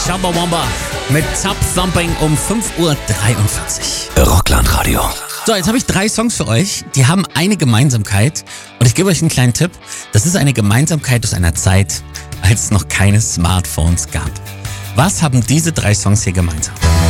Chumbawamba mit Zap Thumping um 5:43 Uhr. Rockland-Radio. So, jetzt habe ich 3 Songs für euch. Die haben eine Gemeinsamkeit. Und ich gebe euch einen kleinen Tipp. Das ist eine Gemeinsamkeit aus einer Zeit, als es noch keine Smartphones gab. Was haben diese 3 Songs hier gemeinsam?